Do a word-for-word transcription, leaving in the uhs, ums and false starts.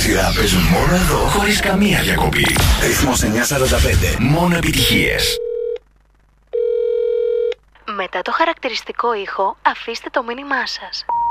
σειρά παίζουν μόνο εδώ, χωρίς καμία διακοπή. Ρυθμός εννιακόσια σαράντα πέντε. Μόνο επιτυχίες. Μετά το χαρακτηριστικό ήχο, αφήστε το μήνυμά σας.